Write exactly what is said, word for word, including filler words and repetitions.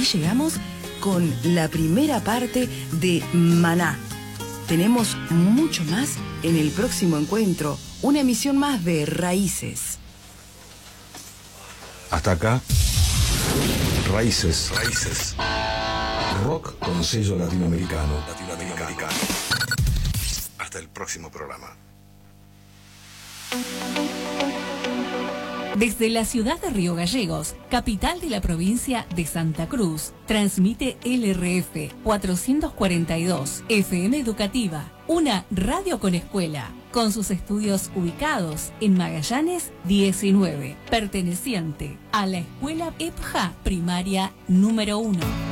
aquí llegamos con la primera parte de Maná. Tenemos mucho más en el próximo encuentro, una emisión más de Raíces. Hasta acá, Raíces. Raíces. Rock con sello latinoamericano. Latinoamericano. Hasta el próximo programa. Desde la ciudad de Río Gallegos, capital de la provincia de Santa Cruz, transmite L R F cuatrocientos cuarenta y dos, F M Educativa, una radio con escuela, con sus estudios ubicados en Magallanes diecinueve, perteneciente a la escuela E P J A primaria número uno.